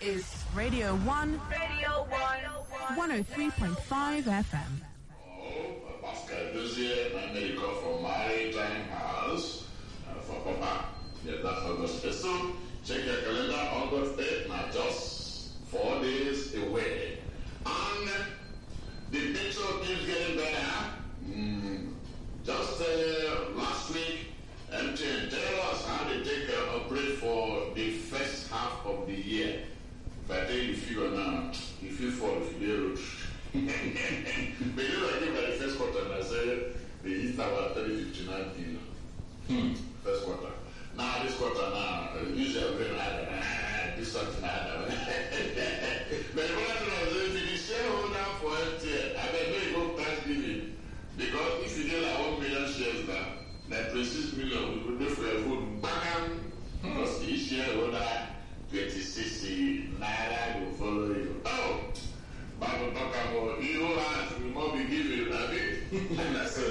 is Radio 1. Radio 1. 103.5 FM. Pascal Deuxier, America for Maritime House. For Papa, that's August 1st. So, check your calendar, August 8th, now just 4 days away. And the picture keeps getting better. Just last week, MTN tell us how they take operate for the first half of the year. If I tell you the figure now, if you fall, if you do but you know, I give by the first quarter and I say they hit about 30-59 billion. First quarter. Now this quarter now, usually this something but what I say, if you shareholder for MTN, I can make go Thanksgiving. Because if you get like 1 million shares now, like 26 million, we will do for a vote. Bam! Because each shareholder, 26 naira will follow you. Oh! Bible talk about evil hands will not be given, I mean. And I say,